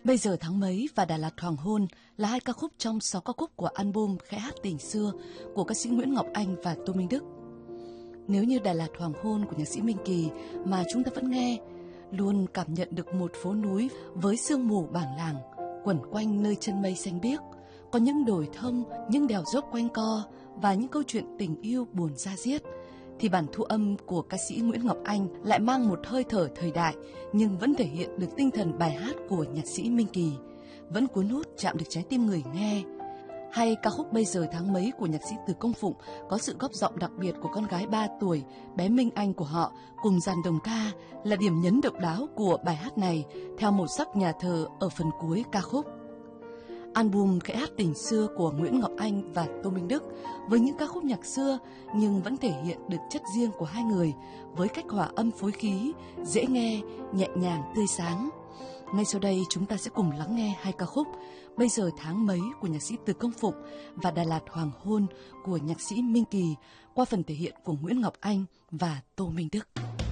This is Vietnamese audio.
Bây giờ tháng mấy và Đà Lạt Hoàng hôn là 2 ca khúc trong 6 ca khúc của album Khẽ hát tình xưa của ca sĩ Nguyễn Ngọc Anh và Tô Minh Đức. Nếu như Đà Lạt Hoàng hôn của nhạc sĩ Minh Kỳ mà chúng ta vẫn nghe, luôn cảm nhận được một phố núi với sương mù bản làng, quẩn quanh nơi chân mây xanh biếc, có những đồi thông, những đèo dốc quanh co và những câu chuyện tình yêu buồn da diết, thì bản thu âm của ca sĩ Nguyễn Ngọc Anh lại mang một hơi thở thời đại nhưng vẫn thể hiện được tinh thần bài hát của nhạc sĩ Minh Kỳ, vẫn cuốn hút chạm được trái tim người nghe. Hay ca khúc Bây giờ tháng mấy của nhạc sĩ Từ Công Phụng có sự góp giọng đặc biệt của con gái 3 tuổi, bé Minh Anh của họ cùng dàn đồng ca là điểm nhấn độc đáo của bài hát này theo màu sắc nhà thờ ở phần cuối ca khúc. Album Khẽ hát tình xưa của Nguyễn Ngọc Anh và Tô Minh Đức với những ca khúc nhạc xưa nhưng vẫn thể hiện được chất riêng của hai người với cách hòa âm phối khí, dễ nghe, nhẹ nhàng, tươi sáng. Ngay sau đây chúng ta sẽ cùng lắng nghe 2 ca khúc Bây giờ tháng mấy của nhạc sĩ Từ Công Phụng và Đà Lạt Hoàng hôn của nhạc sĩ Minh Kỳ qua phần thể hiện của Nguyễn Ngọc Anh và Tô Minh Đức.